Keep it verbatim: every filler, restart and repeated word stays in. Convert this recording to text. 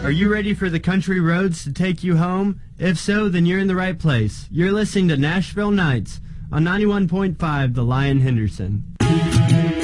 Are you ready for the country roads to take you home? If so, then you're in the right place. You're listening to Nashville Nights on ninety-one point five The Lion Henderson.